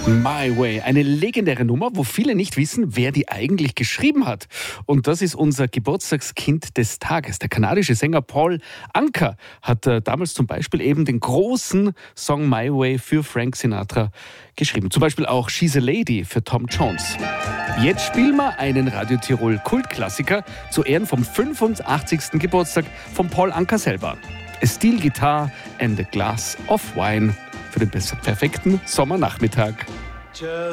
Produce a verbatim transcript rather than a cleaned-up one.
My Way, eine legendäre Nummer, wo viele nicht wissen, wer die eigentlich geschrieben hat. Und das ist unser Geburtstagskind des Tages. Der kanadische Sänger Paul Anka hat äh, damals zum Beispiel eben den großen Song My Way für Frank Sinatra geschrieben. Zum Beispiel auch She's a Lady für Tom Jones. Jetzt spielen wir einen Radio Tirol Kultklassiker zu Ehren vom fünfundachtzigsten Geburtstag von Paul Anka selber. A Steel Guitar and a Glass of Wine für den perfekten Sommernachmittag.